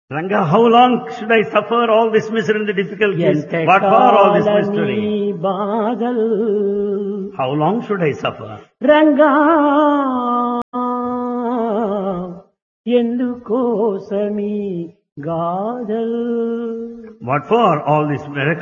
Ranga, how long should I suffer all this misery and the difficulties? What for all this mystery? బాధల్ How long should I suffer? Ranga ఎందుకోసమీ గాథల్ What for all this